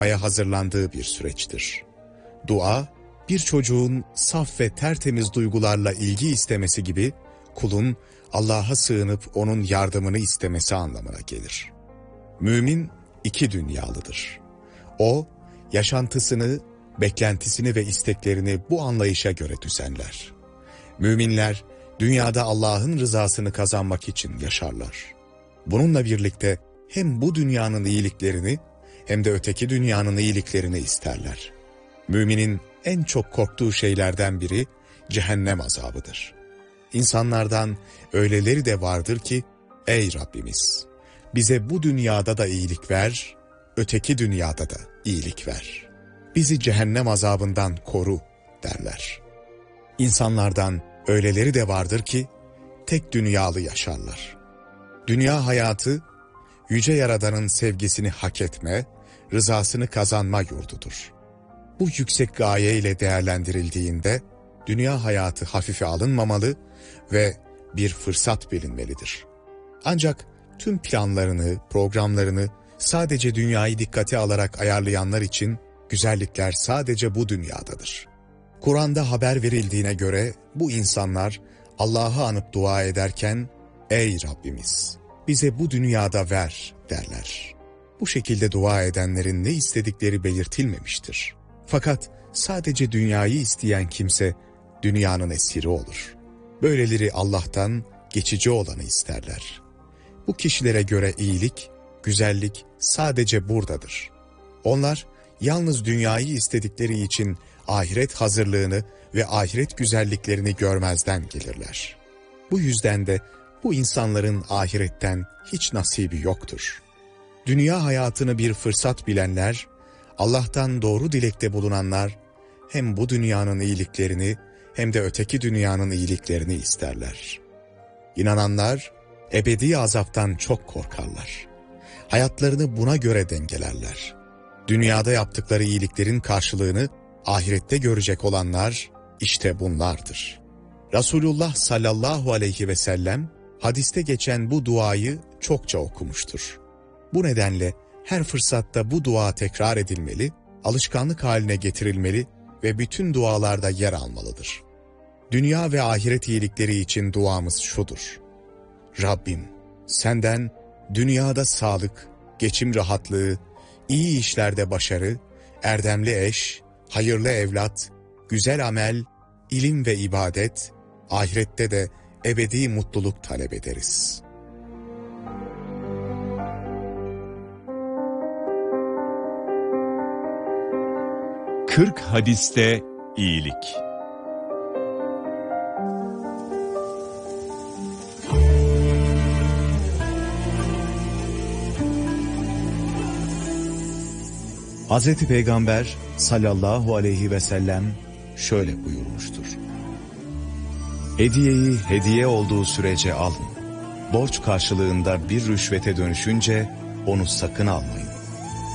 hazırlandığı bir süreçtir. Dua, bir çocuğun saf ve tertemiz duygularla ilgi istemesi gibi kulun Allah'a sığınıp onun yardımını istemesi anlamına gelir. Mümin iki dünyalıdır. O, yaşantısını, beklentisini ve isteklerini bu anlayışa göre düzenler. Müminler, dünyada Allah'ın rızasını kazanmak için yaşarlar. Bununla birlikte hem bu dünyanın iyiliklerini hem de öteki dünyanın iyiliklerini isterler. Müminin en çok korktuğu şeylerden biri cehennem azabıdır. İnsanlardan öyleleri de vardır ki, ey Rabbimiz, bize bu dünyada da iyilik ver, öteki dünyada da iyilik ver. Bizi cehennem azabından koru derler. İnsanlardan öyleleri de vardır ki, tek dünyalı yaşarlar. Dünya hayatı, Yüce Yaradan'ın sevgisini hak etme, rızasını kazanma yurdudur. Bu yüksek gaye ile değerlendirildiğinde, dünya hayatı hafife alınmamalı ve bir fırsat bilinmelidir. Ancak tüm planlarını, programlarını sadece dünyayı dikkate alarak ayarlayanlar için güzellikler sadece bu dünyadadır. Kur'an'da haber verildiğine göre bu insanlar Allah'ı anıp dua ederken, ey Rabbimiz, bize bu dünyada ver derler. Bu şekilde dua edenlerin ne istedikleri belirtilmemiştir. Fakat sadece dünyayı isteyen kimse dünyanın esiri olur. Böyleleri Allah'tan geçici olanı isterler. Bu kişilere göre iyilik, güzellik sadece buradadır. Onlar yalnız dünyayı istedikleri için ahiret hazırlığını ve ahiret güzelliklerini görmezden gelirler. Bu yüzden de bu insanların ahiretten hiç nasibi yoktur. Dünya hayatını bir fırsat bilenler, Allah'tan doğru dilekte bulunanlar, hem bu dünyanın iyiliklerini hem de öteki dünyanın iyiliklerini isterler. İnananlar, ebedi azaptan çok korkarlar. Hayatlarını buna göre dengelerler. Dünyada yaptıkları iyiliklerin karşılığını ahirette görecek olanlar işte bunlardır. Resulullah sallallahu aleyhi ve sellem hadiste geçen bu duayı çokça okumuştur. Bu nedenle her fırsatta bu dua tekrar edilmeli, alışkanlık haline getirilmeli ve bütün dualarda yer almalıdır. Dünya ve ahiret iyilikleri için duamız şudur: Rabbim, senden dünyada sağlık, geçim rahatlığı, iyi işlerde başarı, erdemli eş, hayırlı evlat, güzel amel, ilim ve ibadet, ahirette de ebedi mutluluk talep ederiz. Kırk hadiste iyilik. Hazreti Peygamber sallallahu aleyhi ve sellem şöyle buyurmuştur: Hediyeyi hediye olduğu sürece alın. Borç karşılığında bir rüşvete dönüşünce onu sakın almayın.